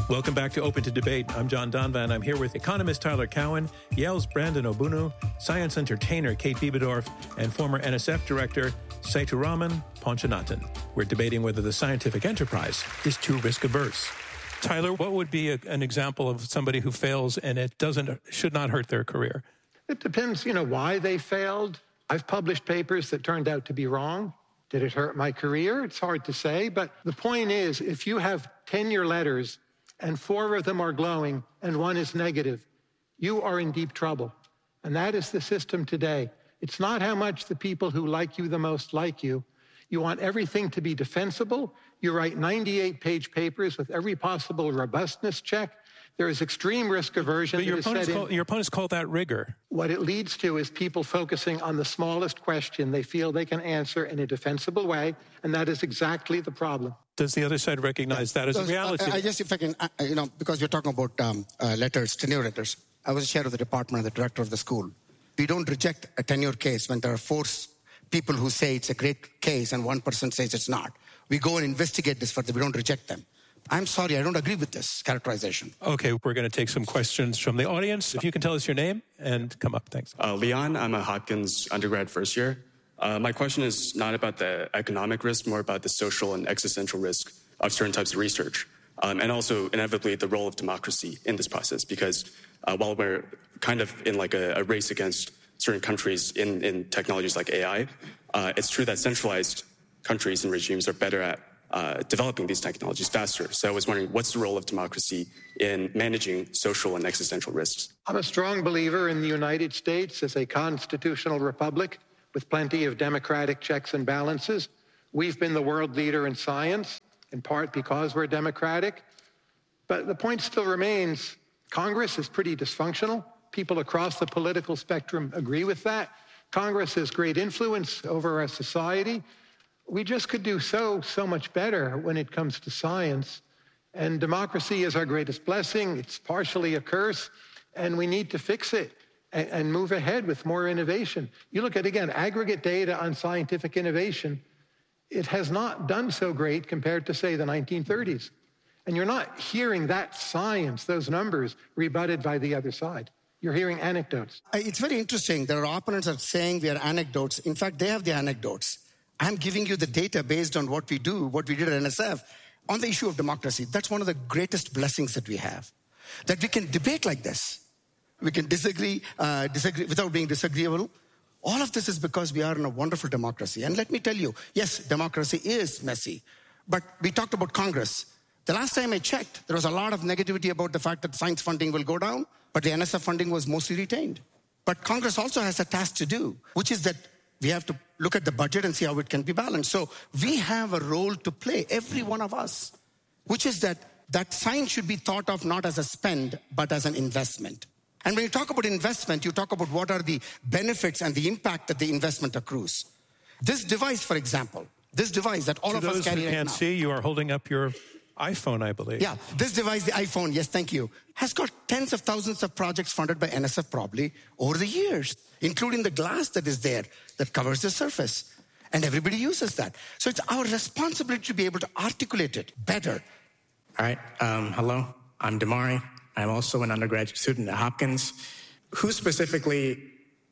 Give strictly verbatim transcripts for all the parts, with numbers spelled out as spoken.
Welcome back to Open to Debate. I'm John Donvan. I'm here with economist Tyler Cowen, Yale's Brandon Obunu, science entertainer Kate Biebedorf, and former N S F director Sethuraman Ponchanathan. We're debating whether the scientific enterprise is too risk-averse. Tyler, what would be a, an example of somebody who fails and it doesn't should not hurt their career? It depends, you know, why they failed. I've published papers that turned out to be wrong. Did it hurt my career? It's hard to say. But the point is, if you have tenure letters and four of them are glowing and one is negative, you are in deep trouble. And that is the system today. It's not how much the people who like you the most like you. You want everything to be defensible. You write ninety-eight page papers with every possible robustness check. There is extreme risk aversion. But your, opponents call, your opponents call that rigor. What it leads to is people focusing on the smallest question they feel they can answer in a defensible way, and that is exactly the problem. Does the other side recognize that as a reality? I, I just, if I can, uh, you know, because we're talking about um, uh, letters, tenure letters. I was chair of the department and the director of the school. We don't reject a tenure case when there are four people who say it's a great case and one person says it's not. We go and investigate this further. We don't reject them. I'm sorry, I don't agree with this characterization. Okay, we're going to take some questions from the audience. If you can tell us your name and come up, thanks. Uh, Leon, I'm a Hopkins undergrad first year. Uh, my question is not about the economic risk, more about the social and existential risk of certain types of research. Um, and also, inevitably, the role of democracy in this process. Because uh, while we're kind of in like a, a race against certain countries in, in technologies like A I, uh, it's true that centralized countries and regimes are better at uh, developing these technologies faster. So I was wondering, what's the role of democracy in managing social and existential risks? I'm a strong believer in the United States as a constitutional republic with plenty of democratic checks and balances. We've been the world leader in science, in part because we're democratic. But the point still remains, Congress is pretty dysfunctional. People across the political spectrum agree with that. Congress has great influence over our society. We just could do so, so much better when it comes to science. And democracy is our greatest blessing. It's partially a curse, and we need to fix it and, and move ahead with more innovation. You look at, again, aggregate data on scientific innovation. It has not done so great compared to, say, the nineteen thirties. And you're not hearing that science, those numbers, rebutted by the other side. You're hearing anecdotes. It's very interesting. There are opponents that are saying we are anecdotes. In fact, they have the anecdotes. I'm giving you the data based on what we do, what we did at N S F. On the issue of democracy, that's one of the greatest blessings that we have. That we can debate like this. We can disagree, uh, disagree without being disagreeable. All of this is because we are in a wonderful democracy. And let me tell you, yes, democracy is messy. But we talked about Congress. The last time I checked, there was a lot of negativity about the fact that science funding will go down, but the N S F funding was mostly retained. But Congress also has a task to do, which is that we have to look at the budget and see how it can be balanced. So we have a role to play, every one of us, which is that, that science should be thought of not as a spend, but as an investment. And when you talk about investment, you talk about what are the benefits and the impact that the investment accrues. This device, for example, this device that all to of us carry right now. those who can't see, you are holding up your iPhone, I believe. Yeah, this device, the iPhone, yes, thank you, has got tens of thousands of projects funded by N S F probably over the years, including the glass that is there that covers the surface. And everybody uses that. So it's our responsibility to be able to articulate it better. All right, um, hello, I'm Damari. I'm also an undergraduate student at Hopkins. Who specifically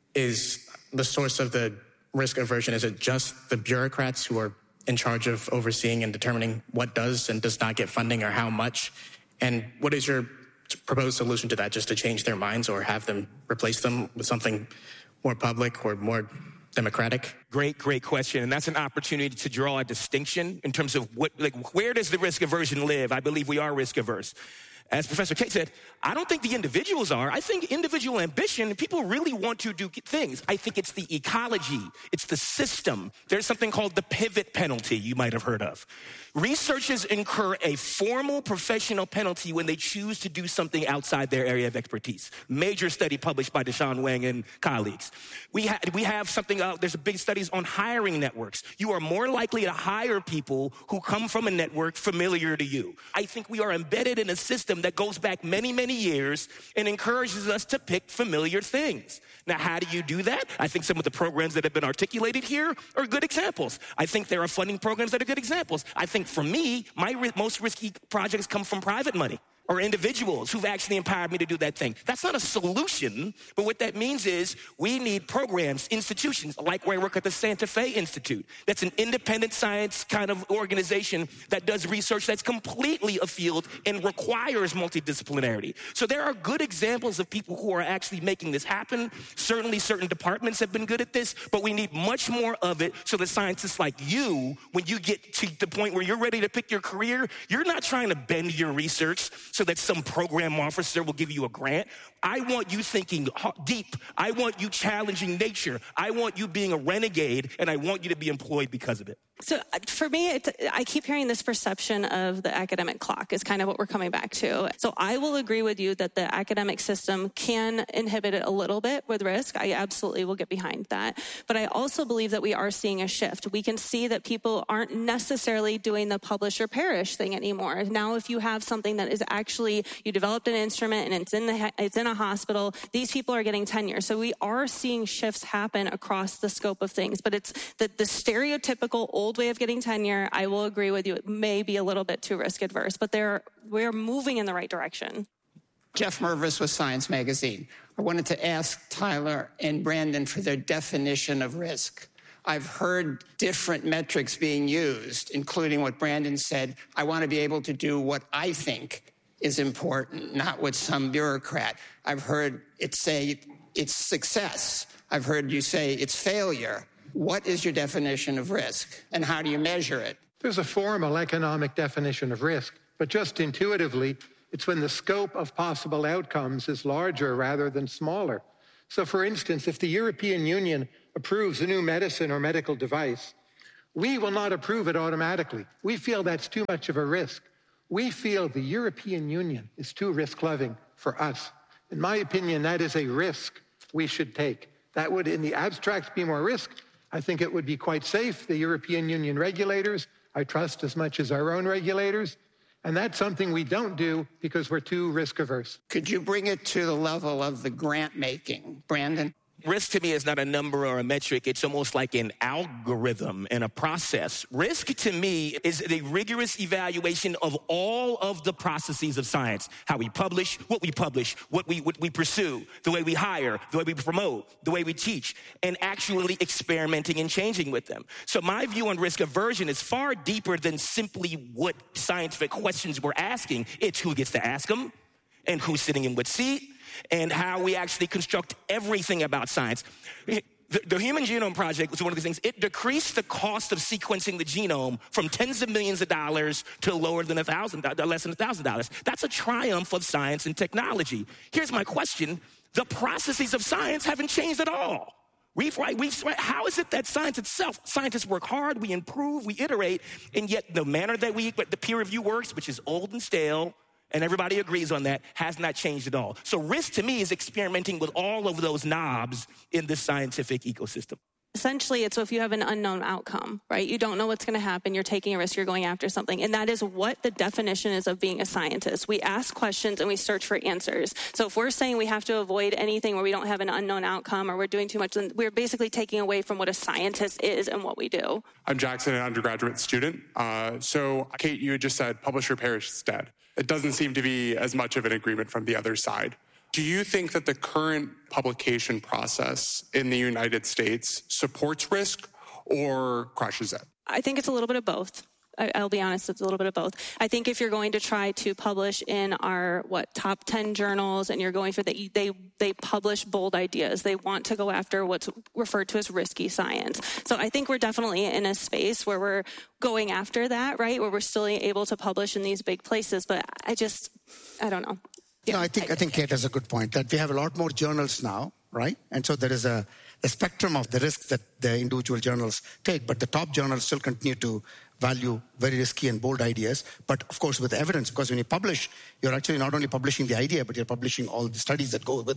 is the source of the risk aversion? Is it just the bureaucrats who are in charge of overseeing and determining what does and does not get funding or how much? And what is your proposed solution to that, just to change their minds or have them replace them with something more public or more democratic? Great, great question. And that's an opportunity to draw a distinction in terms of what, like, where does the risk aversion live? I believe we are risk averse. As Professor Kate said, I don't think the individuals are. I think individual ambition, people really want to do things. I think it's the ecology. It's the system. There's something called the pivot penalty you might have heard of. Researchers incur a formal professional penalty when they choose to do something outside their area of expertise. Major study published by Deshaun Wang and colleagues. We, ha- we have something, uh, there's big studies on hiring networks. You are more likely to hire people who come from a network familiar to you. I think we are embedded in a system that goes back many, many years and encourages us to pick familiar things. Now, how do you do that? I think some of the programs that have been articulated here are good examples. I think there are funding programs that are good examples. I think for me, my ri- most risky projects come from private money. or individuals who've actually empowered me to do that thing. That's not a solution, but what that means is we need programs, institutions, like where I work at the Santa Fe Institute. That's an independent science kind of organization that does research that's completely afield and requires multidisciplinarity. So there are good examples of people who are actually making this happen. Certainly certain departments have been good at this, but we need much more of it so that scientists like you, when you get to the point where you're ready to pick your career, you're not trying to bend your research so that some program officer will give you a grant. I want you thinking deep. I want you challenging nature. I want you being a renegade, and I want you to be employed because of it. So for me, it's, I keep hearing this perception of the academic clock is kind of what we're coming back to. So I will agree with you that the academic system can inhibit it a little bit with risk. I absolutely will get behind that. But I also believe that we are seeing a shift. We can see that people aren't necessarily doing the publish or perish thing anymore. Now, if you have something that is actually, you developed an instrument and it's in the it's in a hospital, these people are getting tenure. So we are seeing shifts happen across the scope of things. But it's the, the stereotypical old way of getting tenure, I will agree with you, it may be a little bit too risk adverse, but they're, we're moving in the right direction. Jeff Mervis with Science Magazine. I wanted to ask Tyler and Brandon for their definition of risk. I've heard different metrics being used, including what Brandon said, I want to be able to do what I think is important, not what some bureaucrat. I've heard it say it's success. I've heard you say it's failure. What is your definition of risk, and how do you measure it? There's a formal economic definition of risk, but just intuitively, it's when the scope of possible outcomes is larger rather than smaller. So, for instance, if the European Union approves a new medicine or medical device, we will not approve it automatically. We feel that's too much of a risk. We feel the European Union is too risk-loving for us. In my opinion, that is a risk we should take. That would, in the abstract, be more risk. I think it would be quite safe. The European Union regulators, I trust as much as our own regulators. And that's something we don't do because we're too risk averse. Could you bring it to the level of the grant making, Brandon? Risk to me is not a number or a metric. It's almost like an algorithm and a process. Risk to me is the rigorous evaluation of all of the processes of science. How we publish, what we publish, what we, what we pursue, the way we hire, the way we promote, the way we teach, and actually experimenting and changing with them. So my view on risk aversion is far deeper than simply what scientific questions we're asking. It's who gets to ask them and who's sitting in what seat, and how we actually construct everything about science. The, the Human Genome Project was one of these things. It decreased the cost of sequencing the genome from tens of millions of dollars to lower than a thousand, less than a thousand dollars. That's a triumph of science and technology. Here's my question. The processes of science haven't changed at all. We've, right, we've, right, how is it that science itself, scientists work hard, we improve, we iterate, and yet the manner that we, the peer review works, which is old and stale, and everybody agrees on that, has not changed at all. So risk to me is experimenting with all of those knobs in this scientific ecosystem. Essentially, it's if you have an unknown outcome, right? You don't know what's going to happen. You're taking a risk. You're going after something. And that is what the definition is of being a scientist. We ask questions and we search for answers. So if we're saying we have to avoid anything where we don't have an unknown outcome or we're doing too much, then we're basically taking away from what a scientist is and what we do. I'm Jackson, an undergraduate student. Uh, so, Kate, you had just said publish or perish is dead. It doesn't seem to be as much of an agreement from the other side. Do you think that the current publication process in the United States supports risk or crushes it? I think it's a little bit of both. I, I'll be honest, it's a little bit of both. I think if you're going to try to publish in our, what, top ten journals, and you're going for the, they, they publish bold ideas. They want to go after what's referred to as risky science. So I think we're definitely in a space where we're going after that, right? Where we're still able to publish in these big places. But I just, I don't know. Yeah, no, I think I think Kate has a good point that we have a lot more journals now, right? And so there is a, a spectrum of the risks that the individual journals take, but the top journals still continue to value very risky and bold ideas, but of course with evidence, because when you publish, you're actually not only publishing the idea, but you're publishing all the studies that go with it.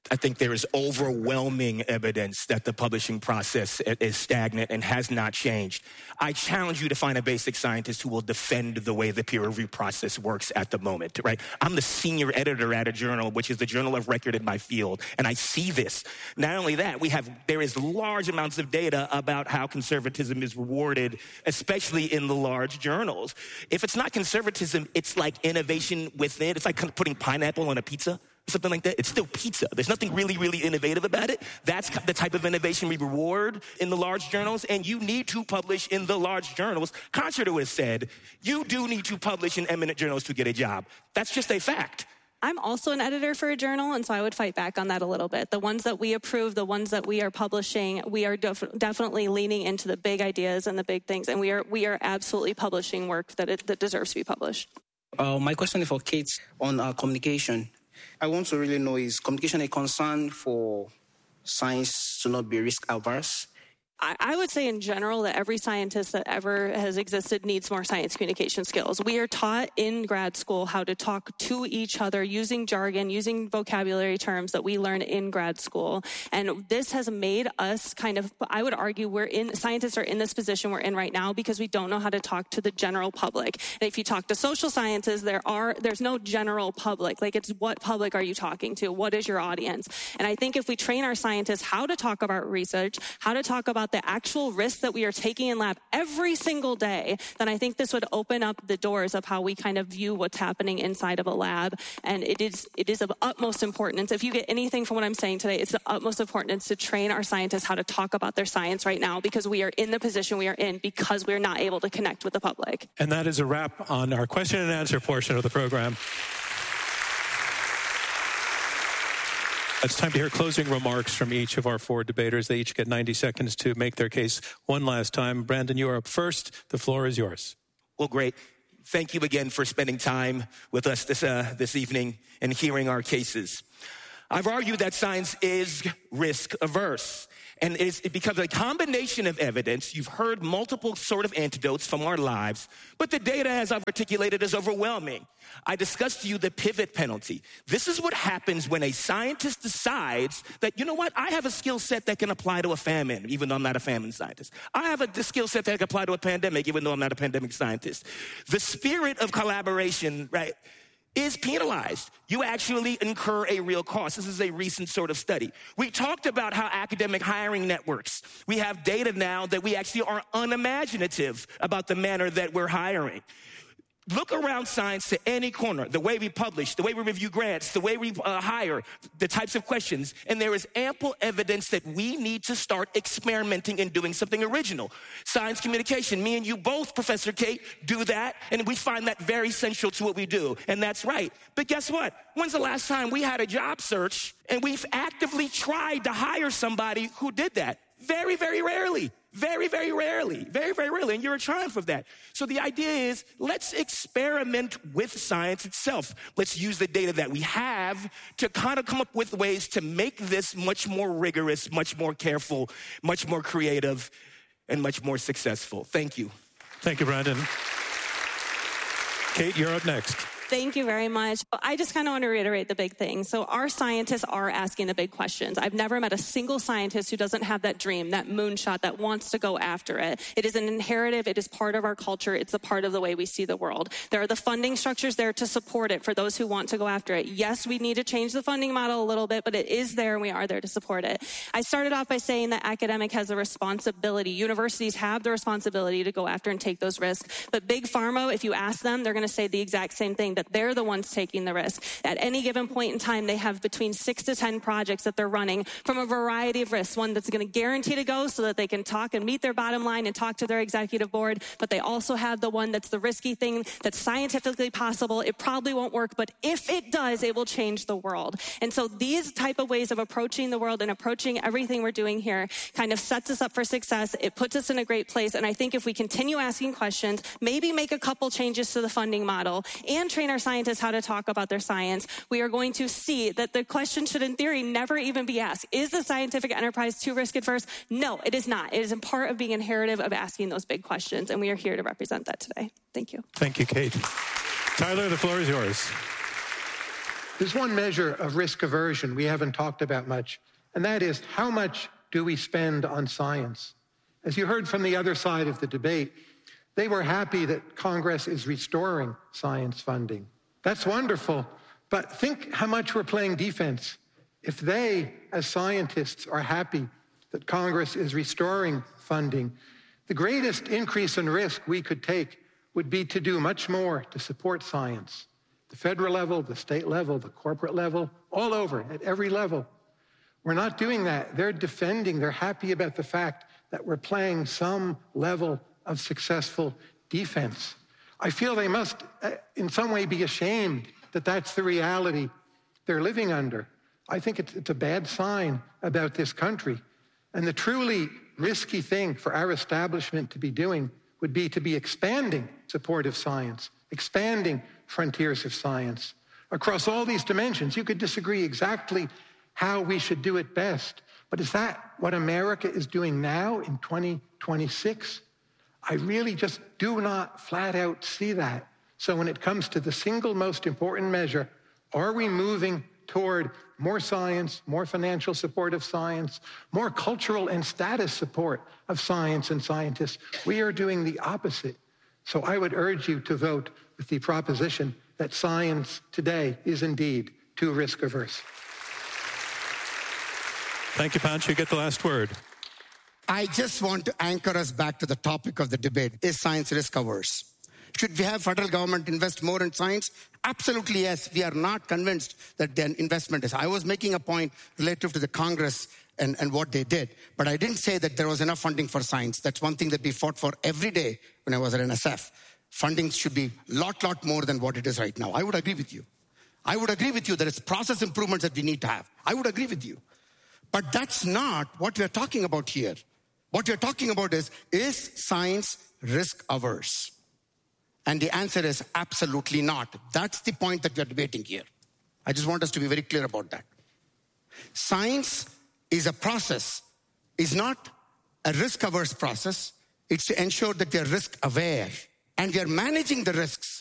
I think there is overwhelming evidence that the publishing process is stagnant and has not changed. I challenge you to find a basic scientist who will defend the way the peer review process works at the moment, right? I'm the senior editor at a journal, which is the journal of record in my field, and I see this. Not only that, we have, there is large amounts of data about how conservatism is rewarded, especially in the large journals. If it's not conservatism, it's like innovation within. It's like putting pineapple on a pizza. Something like that. It's still pizza. There's nothing really, really innovative about it. That's the type of innovation we reward in the large journals, and you need to publish in the large journals. Contrary to what is said, you do need to publish in eminent journals to get a job. That's just a fact. I'm also an editor for a journal, and so I would fight back on that a little bit. The ones that we approve, the ones that we are publishing, we are def- definitely leaning into the big ideas and the big things, and we are we are absolutely publishing work that it, that deserves to be published. Uh, my question is for Kate on uh, communication. I want to really know, is communication a concern for science to not be risk averse? I would say in general that every scientist that ever has existed needs more science communication skills. We are taught in grad school how to talk to each other using jargon, using vocabulary terms that we learn in grad school. And this has made us kind of, I would argue we're in, scientists are in this position we're in right now because we don't know how to talk to the general public. And if you talk to social sciences, there are, there's no general public. Like, it's what public are you talking to? What is your audience? And I think if we train our scientists how to talk about research, how to talk about the actual risks that we are taking in lab every single day, then I think this would open up the doors of how we kind of view what's happening inside of a lab. And it is it is of utmost importance. If you get anything from what I'm saying today, it's of utmost importance to train our scientists how to talk about their science right now, because we are in the position we are in because we're not able to connect with the public. And that is a wrap on our question and answer portion of the program. It's time to hear closing remarks from each of our four debaters. They each get ninety seconds to make their case one last time. Brandon, you are up first. The floor is yours. Well, great. Thank you again for spending time with us this, uh, this evening and hearing our cases. I've argued that science is risk averse. And it's, it becomes a combination of evidence. You've heard multiple sort of antidotes from our lives, but the data, as I've articulated, is overwhelming. I discussed to you the pivot penalty. This is what happens when a scientist decides that, you know what, I have a skill set that can apply to a famine, even though I'm not a famine scientist. I have a skill set that can apply to a pandemic, even though I'm not a pandemic scientist. The spirit of collaboration, right, is penalized. You actually incur a real cost. This is a recent sort of study. We talked about how academic hiring networks, we have data now that we actually are unimaginative about the manner that we're hiring. Look around science to any corner, the way we publish, the way we review grants, the way we uh, hire, the types of questions, and there is ample evidence that we need to start experimenting and doing something original. Science communication, me and you both, Professor Kate, do that, and we find that very central to what we do, and that's right. But guess what? When's the last time we had a job search and we've actively tried to hire somebody who did that? Very, very rarely. Very, very rarely. Very, very rarely. And you're a triumph of that. So the idea is, let's experiment with science itself. Let's use the data that we have to kind of come up with ways to make this much more rigorous, much more careful, much more creative, and much more successful. Thank you. Thank you, Brandon. Kate, you're up next. Thank you very much. I just kind of want to reiterate the big thing. So our scientists are asking the big questions. I've never met a single scientist who doesn't have that dream, that moonshot, that wants to go after it. It is an inheritive. It is part of our culture. It's a part of the way we see the world. There are the funding structures there to support it for those who want to go after it. Yes, we need to change the funding model a little bit, but it is there and we are there to support it. I started off by saying that academic has a responsibility. Universities have the responsibility to go after and take those risks. But big pharma, if you ask them, they're going to say the exact same thing, that they're the ones taking the risk. At any given point in time, they have between six to ten projects that they're running from a variety of risks. One that's going to guarantee to go so that they can talk and meet their bottom line and talk to their executive board. But they also have the one that's the risky thing that's scientifically possible. It probably won't work, but if it does, it will change the world. And so these type of ways of approaching the world and approaching everything we're doing here kind of sets us up for success. It puts us in a great place. And I think if we continue asking questions, maybe make a couple changes to the funding model and train our scientists how to talk about their science, we are going to see that the question should, in theory, never even be asked. Is the scientific enterprise too risk adverse? No, it is not. It is a part of being inheritive of asking those big questions, and we are here to represent that today. Thank you. Thank you, Kate. Tyler, the floor is yours. There's one measure of risk aversion we haven't talked about much, and that is how much do we spend on science? As you heard from the other side of the debate, they were happy that Congress is restoring science funding. That's wonderful, but think how much we're playing defense. If they, as scientists, are happy that Congress is restoring funding, the greatest increase in risk we could take would be to do much more to support science. The federal level, the state level, the corporate level, all over, at every level. We're not doing that. They're defending, they're happy about the fact that we're playing some level of successful defense. I feel they must, uh, in some way, be ashamed that that's the reality they're living under. I think it's, it's a bad sign about this country. And the truly risky thing for our establishment to be doing would be to be expanding support of science, expanding frontiers of science. Across all these dimensions, you could disagree exactly how we should do it best. But is that what America is doing now in twenty twenty-six? I really just do not flat out see that. So when it comes to the single most important measure, are we moving toward more science, more financial support of science, more cultural and status support of science and scientists? We are doing the opposite. So I would urge you to vote with the proposition that science today is indeed too risk averse. Thank you, Panch. You get the last word. I just want to anchor us back to the topic of the debate. Is science risk averse? Should we have federal government invest more in science? Absolutely yes. We are not convinced that the investment is. I was making a point relative to the Congress and, and what they did, but I didn't say that there was enough funding for science. That's one thing that we fought for every day when I was at N S F. Funding should be a lot, lot more than what it is right now. I would agree with you. I would agree with you that it's process improvements that we need to have. I would agree with you. But that's not what we're talking about here. What we're talking about is, is science risk averse? And the answer is absolutely not. That's the point that we're debating here. I just want us to be very clear about that. Science is a process, is not a risk-averse process. It's to ensure that we are risk-aware. And we are managing the risks